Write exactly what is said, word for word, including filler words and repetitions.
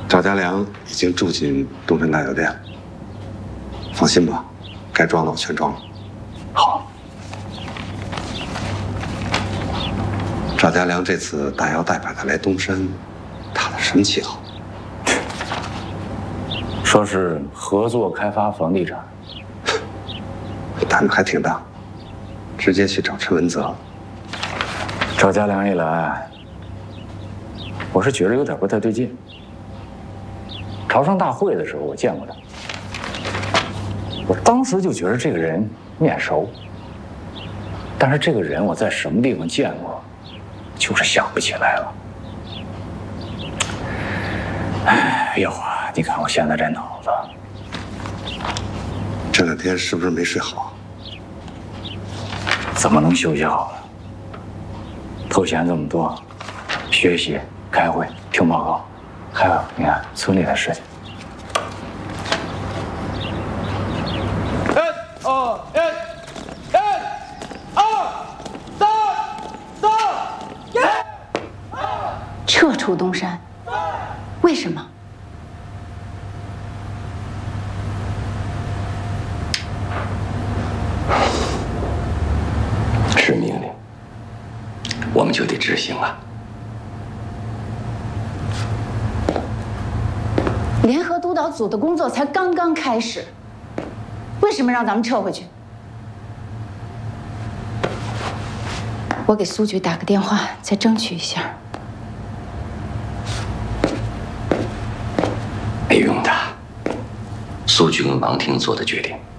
赵家良已经住进东山大酒店，放心吧，该装的我全装了。 好。 赵家良这次大摇大摆的来东山，他的什么旗号？ 说是合作开发房地产， 胆子还挺大，直接去找陈文泽。 赵家良一来，我是觉得有点不太对劲。潮商大会的时候我见过他，我当时就觉得这个人面熟，但是这个人我在什么地方见过，就是想不起来了。哎呦啊，你看我现在这脑子， 这两天是不是没睡好？ 怎么能休息好呢？头衔这么多，学习、开会、听报告，还有你看村里的事情。 一、二、一、一、二、三、三、一。 撤出东山，为什么？ 是命令，我们就得执行啊。 联合督导组的工作才刚刚开始，为什么让咱们撤回去？我给苏局打个电话，再争取一下。 没用的，苏局跟王婷做的决定，